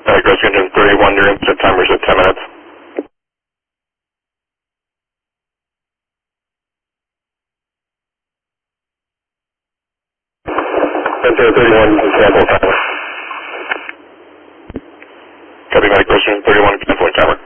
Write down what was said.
Gross Engine 31, your input timer's at 10 minutes. Pantera 31, you can cancel timer. Copy, Mike, Gross Engine 31, canceling timer.